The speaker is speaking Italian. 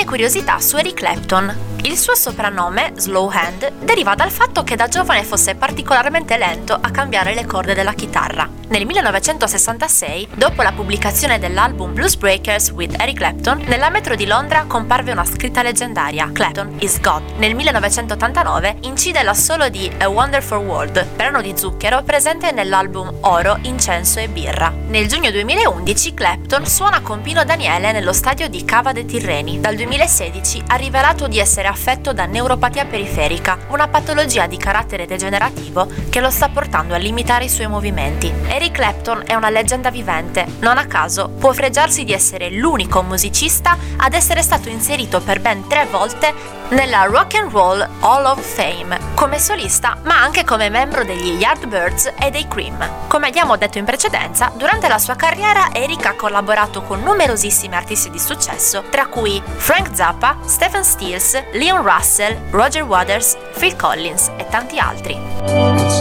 Alcune curiosità su Eric Clapton. Il suo soprannome, Slow Hand, deriva dal fatto che da giovane fosse particolarmente lento a cambiare le corde della chitarra. Nel 1966, dopo la pubblicazione dell'album Blues Breakers with Eric Clapton, nella metro di Londra comparve una scritta leggendaria, Clapton is God. Nel 1989 incide l'assolo di A Wonderful World, brano di Zucchero presente nell'album Oro, Incenso e Birra. Nel giugno 2011 Clapton suona con Pino Daniele nello stadio di Cava de' Tirreni. Dal 2016 ha rivelato di essere affetto da neuropatia periferica, una patologia di carattere degenerativo che lo sta portando a limitare i suoi movimenti. Eric Clapton è una leggenda vivente, non a caso può fregiarsi di essere l'unico musicista ad essere stato inserito per ben 3 volte nella Rock and Roll Hall of Fame, come solista ma anche come membro degli Yardbirds e dei Cream. Come abbiamo detto in precedenza, durante la sua carriera Eric ha collaborato con numerosissimi artisti di successo, tra cui Frank Zappa, Stephen Stills, Leon Russell, Roger Waters, Phil Collins e tanti altri.